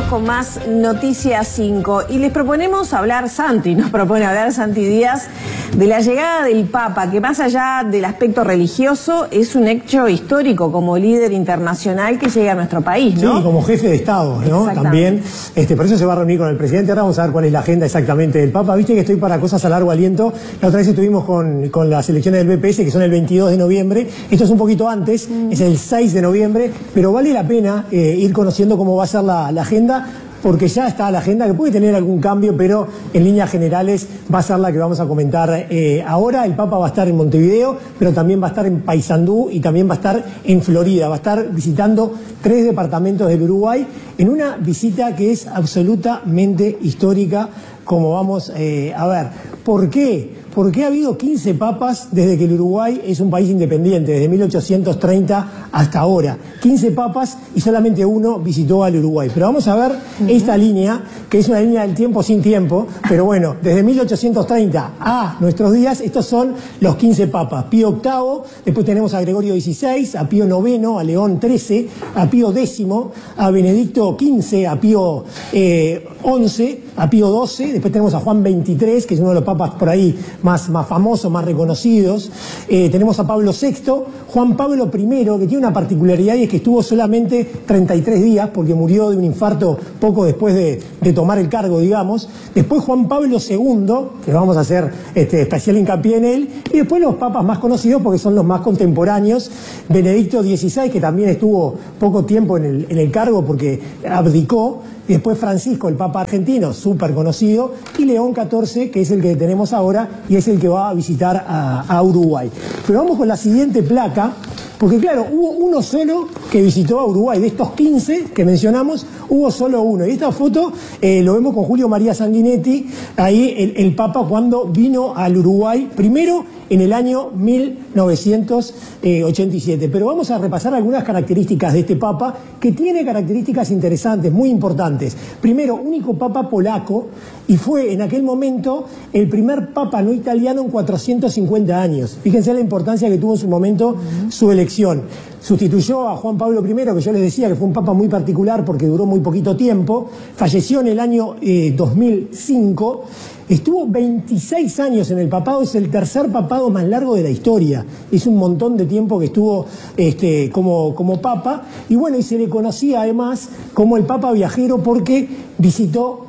con más Noticias 5 y les proponemos hablar, Santi nos propone hablar, Santi Díaz, de la llegada del Papa, que más allá del aspecto religioso es un hecho histórico como líder internacional que llega a nuestro país, ¿no? Sí, como jefe de Estado, ¿no? También, por eso se va a reunir con el presidente. Ahora vamos a ver cuál es la agenda exactamente del Papa. Viste que estoy para cosas a largo aliento. La otra vez estuvimos con las elecciones del BPS, que son el 22 de noviembre. Esto es un poquito antes, es el 6 de noviembre, pero vale la pena ir conociendo cómo va a ser la agenda, porque ya está la agenda, que puede tener algún cambio, pero en líneas generales va a ser la que vamos a comentar ahora. El Papa va a estar en Montevideo, pero también va a estar en Paysandú y también va a estar en Florida. Va a estar visitando 3 departamentos del Uruguay en una visita que es absolutamente histórica, como vamos a ver. ¿Por qué? Porque ha habido 15 papas desde que el Uruguay es un país independiente, desde 1830 hasta ahora. 15 papas y solamente uno visitó al Uruguay. Pero vamos a ver esta línea, que es una línea del tiempo sin tiempo, pero bueno, desde 1830 a nuestros días, estos son los 15 papas. Pío VIII, después tenemos a Gregorio XVI, a Pío IX, a León XIII, a Pío X, a Benedicto XV, a Pío XI, a Pío XII, después tenemos a Juan XXIII, que es uno de los papas por ahí más famosos, más reconocidos. Tenemos a Pablo VI, Juan Pablo I, que tiene una particularidad y es que estuvo solamente 33 días, porque murió de un infarto poco después de tomar el cargo, digamos. Después Juan Pablo II, que vamos a hacer especial hincapié en él, y después los papas más conocidos, porque son los más contemporáneos. Benedicto XVI, que también estuvo poco tiempo en el cargo porque abdicó. Y después Francisco, el Papa argentino, súper conocido, y León XIV, que es el que tenemos ahora y es el que va a visitar a Uruguay. Pero vamos con la siguiente placa, porque claro, hubo uno solo que visitó a Uruguay. De estos 15 que mencionamos, hubo solo uno. Y esta foto lo vemos con Julio María Sanguinetti, ahí el Papa cuando vino al Uruguay, primero en el año 1987. Pero vamos a repasar algunas características de este Papa, que tiene características interesantes, muy importantes. Primero, único Papa polaco, y fue en aquel momento el primer Papa no italiano en 450 años. Fíjense la importancia que tuvo en su momento su elección. Sustituyó a Juan Pablo I, que yo les decía que fue un Papa muy particular porque duró muy poquito tiempo. Falleció en el año 2005. Estuvo 26 años en el papado, es el tercer papado más largo de la historia. Es un montón de tiempo que estuvo como papa. Y bueno, y se le conocía además como el Papa viajero porque visitó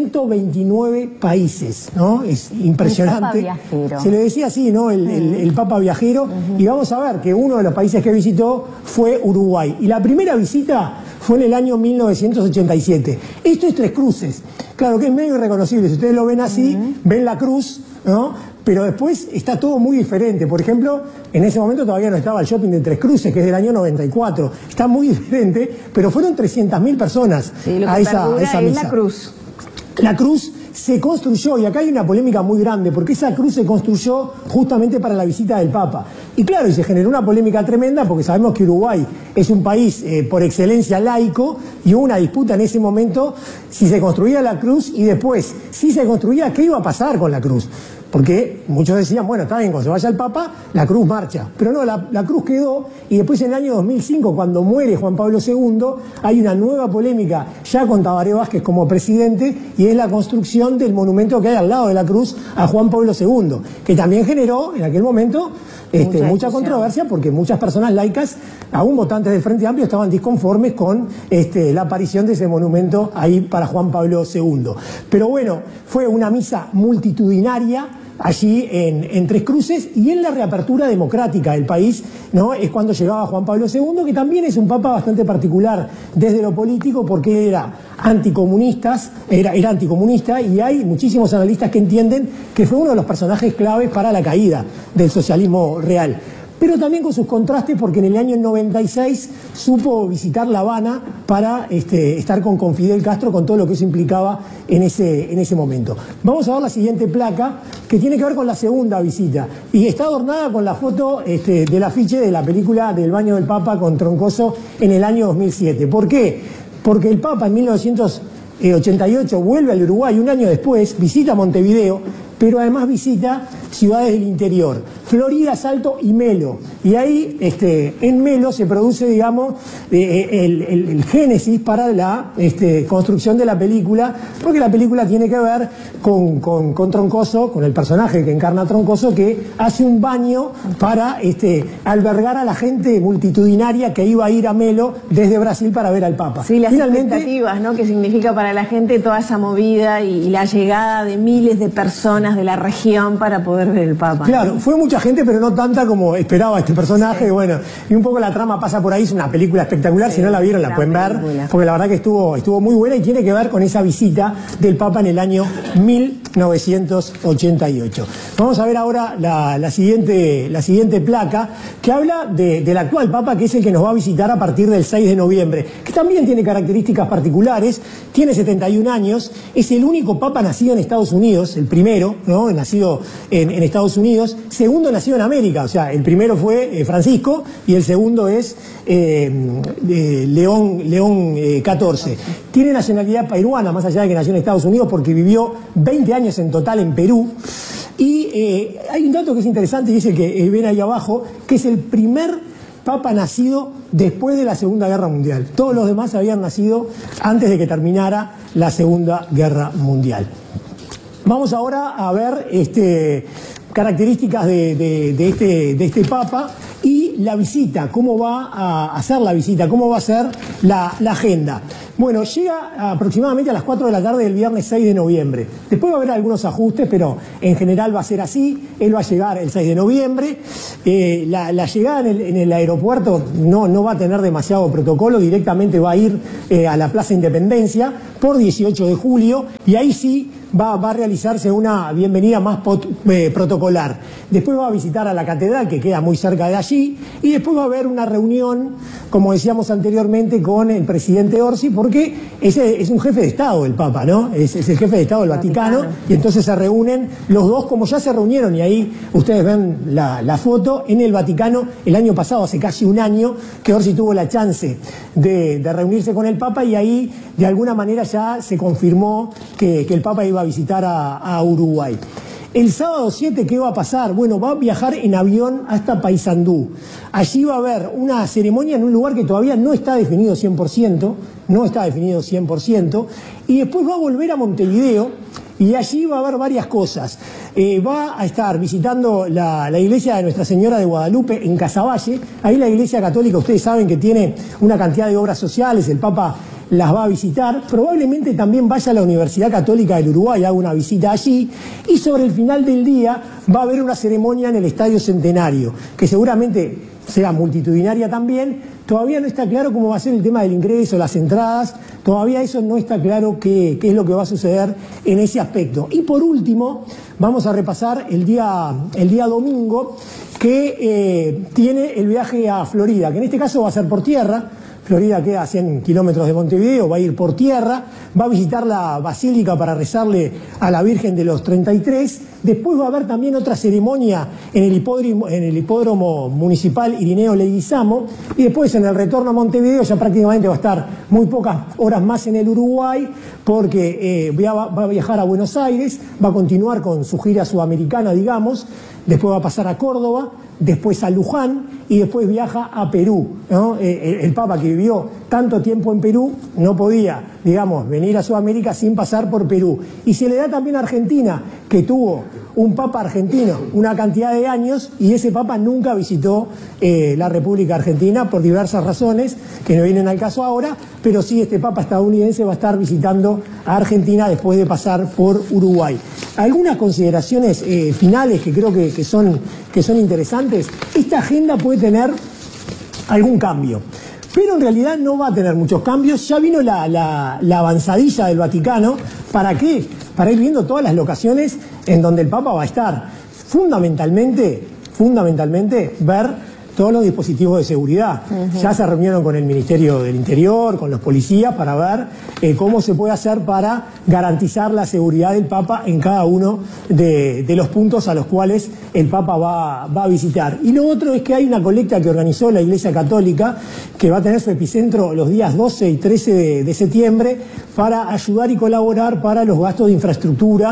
129 países, ¿no? Es impresionante. El Papa viajero. Se le decía así, ¿no? El Papa viajero. Y vamos a ver que uno de los países que visitó fue Uruguay. Y la primera visita fue en el año 1987. Esto es Tres Cruces. Claro que es medio irreconocible. Si ustedes lo ven así, ven la cruz, ¿no? Pero después está todo muy diferente. Por ejemplo, en ese momento todavía no estaba el shopping de Tres Cruces, que es del año 94. Está muy diferente, pero fueron 300.000 personas a esa misa. Es la cruz. La cruz se construyó, y acá hay una polémica muy grande, porque esa cruz se construyó justamente para la visita del Papa. Y claro, y se generó una polémica tremenda, porque sabemos que Uruguay es un país por excelencia laico, y hubo una disputa en ese momento si se construía la cruz, y después, si se construía, ¿qué iba a pasar con la cruz? Porque muchos decían, bueno, está bien, cuando se vaya el Papa, la cruz marcha. Pero no, la cruz quedó, y después en el año 2005, cuando muere Juan Pablo II, hay una nueva polémica, ya con Tabaré Vázquez como presidente, y es la construcción del monumento que hay al lado de la cruz a Juan Pablo II, que también generó, en aquel momento, mucha controversia, porque muchas personas laicas, aún votantes del Frente Amplio, estaban disconformes con la aparición de ese monumento ahí para Juan Pablo II. Pero bueno, fue una misa multitudinaria allí en Tres Cruces, y en la reapertura democrática del país, ¿no? Es cuando llegaba Juan Pablo II, que también es un papa bastante particular desde lo político, porque era anticomunista, y hay muchísimos analistas que entienden que fue uno de los personajes claves para la caída del socialismo real. Pero también con sus contrastes, porque en el año 96 supo visitar La Habana para estar con Fidel Castro, con todo lo que eso implicaba en ese momento. Vamos a ver la siguiente placa, que tiene que ver con la segunda visita, y está adornada con la foto del afiche de la película del Baño del Papa con Troncoso en el año 2007. ¿Por qué? Porque el Papa en 1988 vuelve al Uruguay, un año después visita Montevideo, pero además visita ciudades del interior, Florida, Salto y Melo. Y ahí, en Melo se produce, digamos, el génesis para la construcción de la película, porque la película tiene que ver con Troncoso, con el personaje que encarna a Troncoso, que hace un baño para albergar a la gente multitudinaria que iba a ir a Melo desde Brasil para ver al Papa. Sí, las expectativas, ¿no?, que significa para la gente toda esa movida y la llegada de miles de personas de la región para poder ver el Papa. Claro, fue mucha gente, pero no tanta como esperaba este personaje. Sí. Bueno, y un poco la trama pasa por ahí, es una película espectacular, sí, si no la vieron la pueden ver, porque la verdad que estuvo muy buena y tiene que ver con esa visita del Papa en el año 1988. Vamos a ver ahora la siguiente placa, que habla del actual Papa, que es el que nos va a visitar a partir del 6 de noviembre, que también tiene características particulares, tiene 71 años, es el único Papa nacido en Estados Unidos, el primero, ¿no?, nacido en Estados Unidos, segundo nacido en América, o sea, el primero fue Francisco y el segundo es León XIV. Tiene nacionalidad peruana, más allá de que nació en Estados Unidos, porque vivió 20 años en total en Perú. Y hay un dato que es interesante, y es el que ven ahí abajo, que es el primer Papa nacido después de la Segunda Guerra Mundial. Todos los demás habían nacido antes de que terminara la Segunda Guerra Mundial. Vamos ahora a ver características de este Papa y la visita, cómo va a hacer la visita, cómo va a ser la agenda. Bueno, llega aproximadamente a las 4 de la tarde del viernes 6 de noviembre. Después va a haber algunos ajustes, pero en general va a ser así. Él va a llegar el 6 de noviembre. La llegada en el aeropuerto no va a tener demasiado protocolo. Directamente va a ir a la Plaza Independencia por 18 de julio. Y ahí sí va a realizarse una bienvenida más protocolar. Después va a visitar a la catedral, que queda muy cerca de allí. Y después va a haber una reunión, como decíamos anteriormente, con el presidente Orsi, porque es un jefe de Estado el Papa, ¿no? Es el jefe de Estado del Vaticano, y entonces se reúnen los dos, como ya se reunieron, y ahí ustedes ven la foto, en el Vaticano el año pasado, hace casi un año, que Orsi tuvo la chance de reunirse con el Papa, y ahí de alguna manera ya se confirmó que el Papa iba a visitar a Uruguay. El sábado 7, ¿qué va a pasar? Bueno, va a viajar en avión hasta Paysandú. Allí va a haber una ceremonia en un lugar que todavía no está definido 100%, y después va a volver a Montevideo, y allí va a haber varias cosas. Va a estar visitando la iglesia de Nuestra Señora de Guadalupe en Casaballe. Ahí la iglesia católica, ustedes saben que tiene una cantidad de obras sociales, el Papa las va a visitar, probablemente también vaya a la Universidad Católica del Uruguay, haga una visita allí, y sobre el final del día va a haber una ceremonia en el Estadio Centenario, que seguramente será multitudinaria también. Todavía no está claro cómo va a ser el tema del ingreso, las entradas, todavía eso no está claro qué es lo que va a suceder en ese aspecto. Y por último, vamos a repasar el día domingo, que tiene el viaje a Florida, que en este caso va a ser por tierra. Florida queda a 100 kilómetros de Montevideo, va a ir por tierra, va a visitar la basílica para rezarle a la Virgen de los 33, después va a haber también otra ceremonia en el hipódromo municipal Irineo Leguizamo, y después en el retorno a Montevideo ya prácticamente va a estar muy pocas horas más en el Uruguay, porque va a viajar a Buenos Aires, va a continuar con su gira sudamericana, digamos, después va a pasar a Córdoba, después a Luján y después viaja a Perú, ¿no? El Papa, que vivió tanto tiempo en Perú, no podía, digamos, venir a Sudamérica sin pasar por Perú. Y se le da también a Argentina, que tuvo un Papa argentino una cantidad de años, y ese Papa nunca visitó la República Argentina por diversas razones que no vienen al caso ahora, pero sí este Papa estadounidense va a estar visitando a Argentina después de pasar por Uruguay. Algunas consideraciones finales que creo que son interesantes. Esta agenda puede tener algún cambio, pero en realidad no va a tener muchos cambios. Ya vino la avanzadilla del Vaticano. ¿Para qué? Para ir viendo todas las locaciones en donde el Papa va a estar. Fundamentalmente ver todos los dispositivos de seguridad. Ya se reunieron con el Ministerio del Interior, con los policías, para ver cómo se puede hacer para garantizar la seguridad del Papa en cada uno de los puntos a los cuales el Papa va a visitar. Y lo otro es que hay una colecta que organizó la Iglesia Católica, que va a tener su epicentro los días 12 y 13 de septiembre, para ayudar y colaborar para los gastos de infraestructura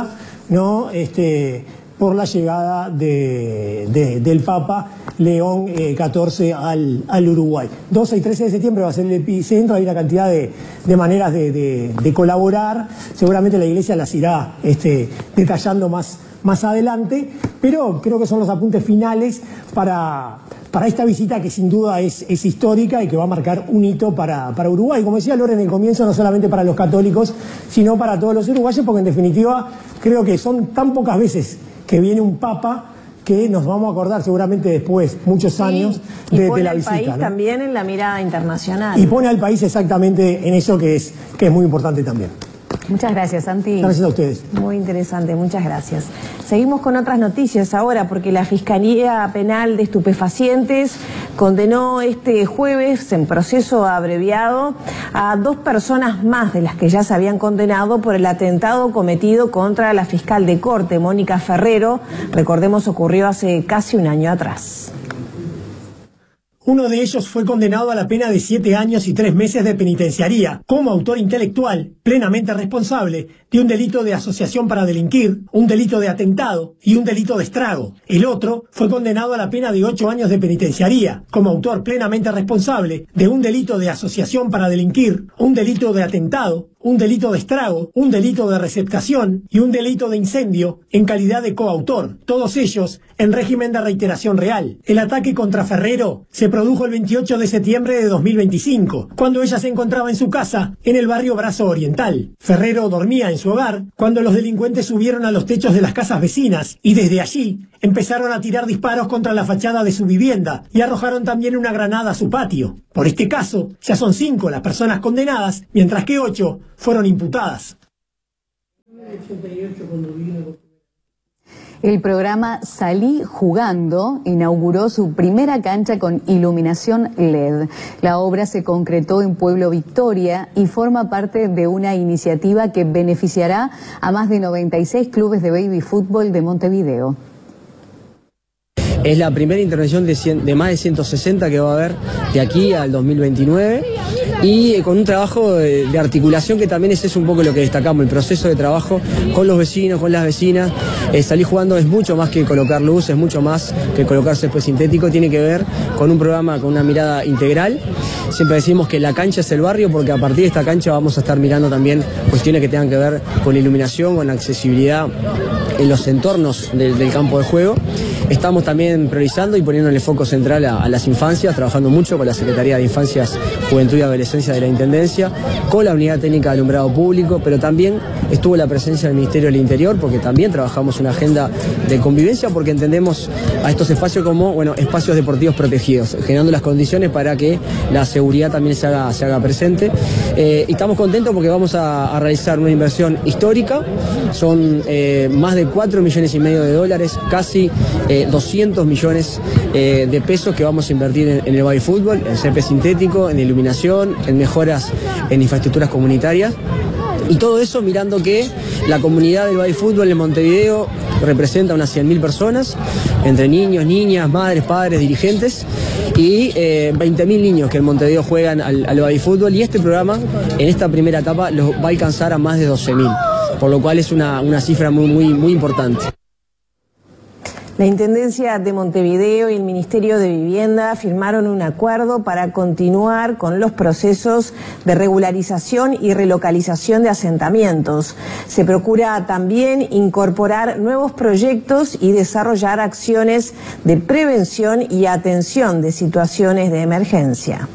¿no? Por la llegada del Papa León XIV al Uruguay. 12 y 13 de septiembre va a ser el epicentro, hay una cantidad de maneras de colaborar, seguramente la Iglesia las irá detallando más adelante, pero creo que son los apuntes finales para esta visita que sin duda es histórica y que va a marcar un hito para Uruguay. Como decía Lore en el comienzo, no solamente para los católicos, sino para todos los uruguayos, porque en definitiva creo que son tan pocas veces que viene un papa que nos vamos a acordar seguramente después, muchos años, de la visita. Y pone al país, ¿no?, también en la mirada internacional. Y pone al país exactamente en eso que es muy importante también. Muchas gracias, Santi. Gracias a ustedes. Muy interesante, muchas gracias. Seguimos con otras noticias ahora, porque la Fiscalía Penal de Estupefacientes condenó este jueves, en proceso abreviado, a 2 personas más de las que ya se habían condenado por el atentado cometido contra la fiscal de corte, Mónica Ferrero. Recordemos, ocurrió hace casi un año atrás. Uno de ellos fue condenado a la pena de 7 años y 3 meses de penitenciaría, como autor intelectual, plenamente responsable de un delito de asociación para delinquir, un delito de atentado y un delito de estrago. El otro fue condenado a la pena de 8 años de penitenciaría, como autor plenamente responsable de un delito de asociación para delinquir, un delito de atentado, un delito de estrago, un delito de receptación y un delito de incendio en calidad de coautor, todos ellos en régimen de reiteración real. El ataque contra Ferrero se produjo el 28 de septiembre de 2025, cuando ella se encontraba en su casa en el barrio Brazo Oriental. Ferrero dormía en su hogar cuando los delincuentes subieron a los techos de las casas vecinas y desde allí empezaron a tirar disparos contra la fachada de su vivienda y arrojaron también una granada a su patio. Por este caso, ya son 5 las personas condenadas, mientras que 8 fueron imputadas. El programa Salí Jugando inauguró su primera cancha con iluminación LED. La obra se concretó en Pueblo Victoria y forma parte de una iniciativa que beneficiará a más de 96 clubes de baby fútbol de Montevideo. Es la primera intervención de más de 160 que va a haber de aquí al 2029 y con un trabajo de articulación que también es un poco lo que destacamos, el proceso de trabajo con los vecinos, con las vecinas. Salir Jugando es mucho más que colocar luz, es mucho más que colocar césped sintético, tiene que ver con un programa con una mirada integral. Siempre decimos que la cancha es el barrio porque a partir de esta cancha vamos a estar mirando también cuestiones que tengan que ver con la iluminación, con la accesibilidad en los entornos del campo de juego. Estamos también priorizando y poniéndole foco central a las infancias, trabajando mucho con la Secretaría de Infancias, Juventud y Adolescencia de la Intendencia, con la Unidad Técnica de Alumbrado Público, pero también estuvo la presencia del Ministerio del Interior, porque también trabajamos una agenda de convivencia, porque entendemos a estos espacios como espacios deportivos protegidos, generando las condiciones para que la seguridad también se haga presente. Y estamos contentos porque vamos a realizar una inversión histórica, son más de 4,5 millones de dólares, casi 200 millones de pesos que vamos a invertir en el baby fútbol, en césped sintético, en iluminación, en mejoras en infraestructuras comunitarias. Y todo eso mirando que la comunidad del baby fútbol en Montevideo representa unas 100.000 personas, entre niños, niñas, madres, padres, dirigentes, y 20.000 niños que en Montevideo juegan al baby fútbol, y este programa en esta primera etapa los va a alcanzar a más de 12.000, por lo cual es una cifra muy importante. La Intendencia de Montevideo y el Ministerio de Vivienda firmaron un acuerdo para continuar con los procesos de regularización y relocalización de asentamientos. Se procura también incorporar nuevos proyectos y desarrollar acciones de prevención y atención de situaciones de emergencia.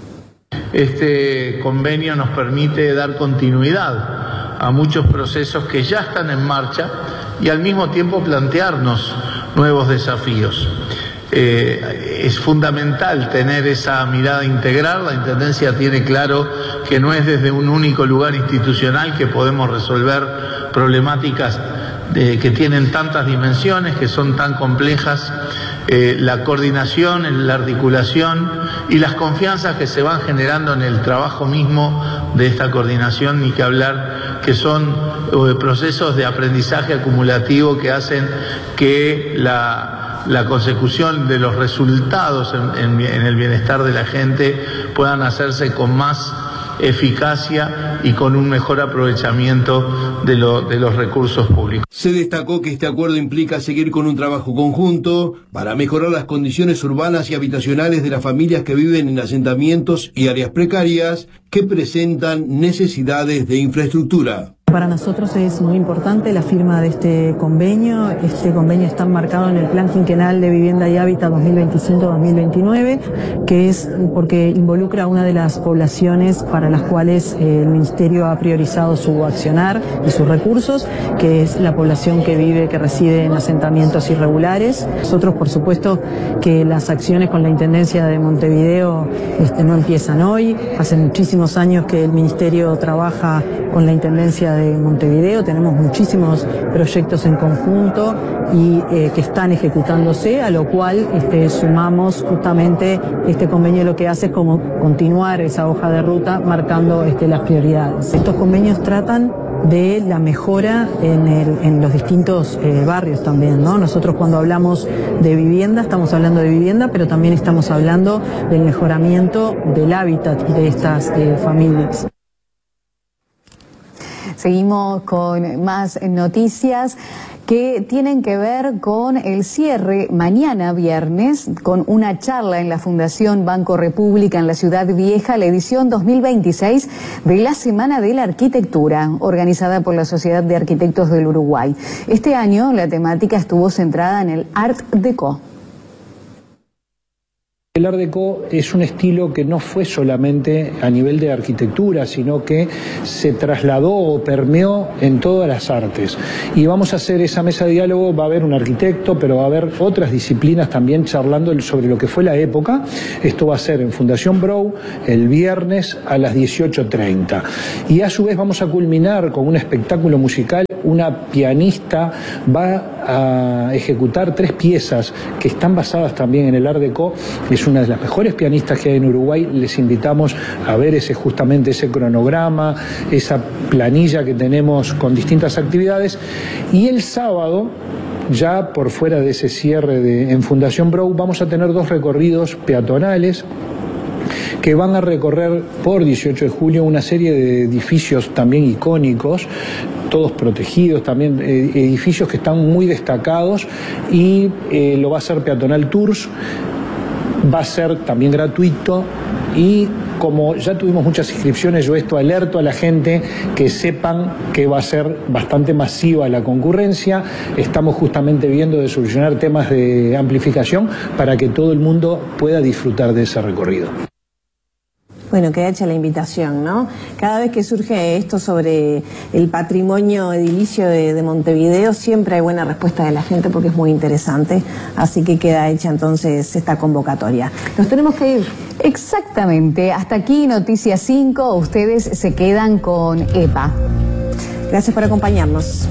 Este convenio nos permite dar continuidad a muchos procesos que ya están en marcha y al mismo tiempo plantearnos nuevos desafíos. Es fundamental tener esa mirada integral. La Intendencia tiene claro que no es desde un único lugar institucional que podemos resolver problemáticas que tienen tantas dimensiones, que son tan complejas. La coordinación, la articulación y las confianzas que se van generando en el trabajo mismo de esta coordinación, ni que hablar, que son procesos de aprendizaje acumulativo que hacen que la consecución de los resultados en el bienestar de la gente puedan hacerse con más eficacia y con un mejor aprovechamiento de los recursos públicos. Se destacó que este acuerdo implica seguir con un trabajo conjunto para mejorar las condiciones urbanas y habitacionales de las familias que viven en asentamientos y áreas precarias que presentan necesidades de infraestructura. Para nosotros es muy importante la firma de este convenio. Este convenio está enmarcado en el Plan Quinquenal de Vivienda y Hábitat 2025-2029, que es porque involucra a una de las poblaciones para las cuales el Ministerio ha priorizado su accionar y sus recursos, que es la población que reside en asentamientos irregulares. Nosotros, por supuesto, que las acciones con la Intendencia de Montevideo no empiezan hoy. Hace muchísimos años que el Ministerio trabaja con la Intendencia de Montevideo, tenemos muchísimos proyectos en conjunto y que están ejecutándose, a lo cual sumamos justamente este convenio. Lo que hace es como continuar esa hoja de ruta marcando las prioridades. Estos convenios tratan de la mejora en los distintos barrios también, ¿no? Nosotros cuando hablamos de vivienda, estamos hablando de vivienda, pero también estamos hablando del mejoramiento del hábitat de estas familias. Seguimos con más noticias que tienen que ver con el cierre mañana viernes con una charla en la Fundación Banco República en la Ciudad Vieja, la edición 2026 de la Semana de la Arquitectura, organizada por la Sociedad de Arquitectos del Uruguay. Este año la temática estuvo centrada en el Art Deco. El Art Deco es un estilo que no fue solamente a nivel de arquitectura, sino que se trasladó o permeó en todas las artes. Y vamos a hacer esa mesa de diálogo, va a haber un arquitecto, pero va a haber otras disciplinas también charlando sobre lo que fue la época. Esto va a ser en Fundación Brou el viernes a las 18:30. Y a su vez vamos a culminar con un espectáculo musical. Una pianista va a ejecutar 3 piezas que están basadas también en el Art Deco. Es una de las mejores pianistas que hay en Uruguay. Les invitamos a ver justamente ese cronograma, esa planilla que tenemos con distintas actividades. Y el sábado, ya por fuera de ese cierre en Fundación Brou, vamos a tener 2 recorridos peatonales que van a recorrer por 18 de julio una serie de edificios también icónicos, todos protegidos, también edificios que están muy destacados, y lo va a hacer Peatonal Tours, va a ser también gratuito. Y como ya tuvimos muchas inscripciones, yo alerto a la gente que sepan que va a ser bastante masiva la concurrencia. Estamos justamente viendo de solucionar temas de amplificación para que todo el mundo pueda disfrutar de ese recorrido. Bueno, queda hecha la invitación, ¿no? Cada vez que surge esto sobre el patrimonio edilicio de Montevideo, siempre hay buena respuesta de la gente porque es muy interesante. Así que queda hecha entonces esta convocatoria. Nos tenemos que ir. Exactamente. Hasta aquí Noticias 5. Ustedes se quedan con EPA. Gracias por acompañarnos.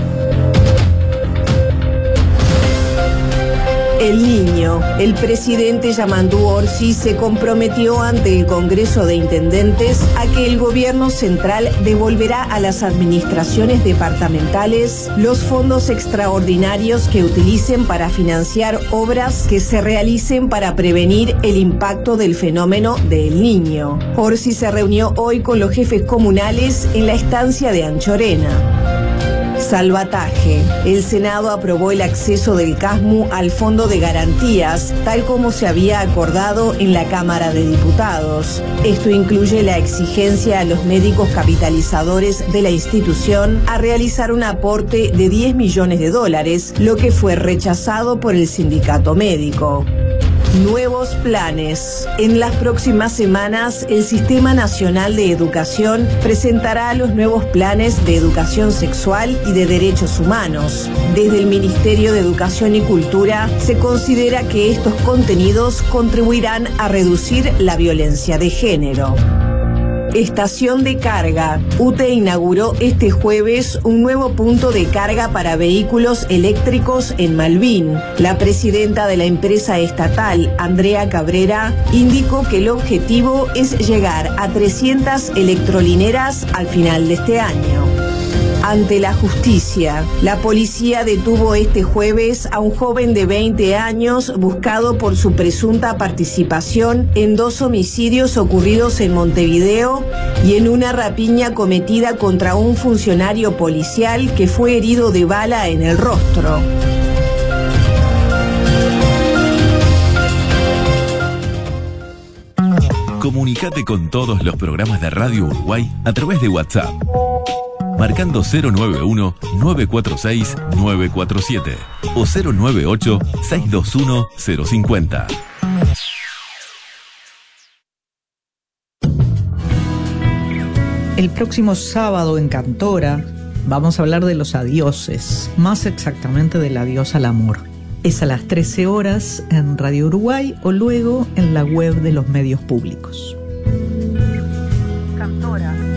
El Niño. El presidente Yamandu Orsi se comprometió ante el Congreso de Intendentes a que el gobierno central devolverá a las administraciones departamentales los fondos extraordinarios que utilicen para financiar obras que se realicen para prevenir el impacto del fenómeno del Niño. Orsi se reunió hoy con los jefes comunales en la estancia de Anchorena. Salvataje. El Senado aprobó el acceso del CASMU al Fondo de Garantías, tal como se había acordado en la Cámara de Diputados. Esto incluye la exigencia a los médicos capitalizadores de la institución a realizar un aporte de $10 millones, lo que fue rechazado por el sindicato médico. Nuevos planes. En las próximas semanas, el Sistema Nacional de Educación presentará los nuevos planes de educación sexual y de derechos humanos. Desde el Ministerio de Educación y Cultura se considera que estos contenidos contribuirán a reducir la violencia de género. Estación de carga. UTE inauguró este jueves un nuevo punto de carga para vehículos eléctricos en Malvín. La presidenta de la empresa estatal, Andrea Cabrera, indicó que el objetivo es llegar a 300 electrolineras al final de este año. ante la justicia. La policía detuvo este jueves a un joven de 20 años buscado por su presunta participación en 2 homicidios ocurridos en Montevideo y en una rapiña cometida contra un funcionario policial que fue herido de bala en el rostro. Comunicate con todos los programas de Radio Uruguay a través de WhatsApp, marcando 091-946-947 o 098-621-050. El próximo sábado en Cantora vamos a hablar de los adioses, más exactamente del adiós al amor. Es a las 13 horas en Radio Uruguay o luego en la web de los medios públicos. Cantora.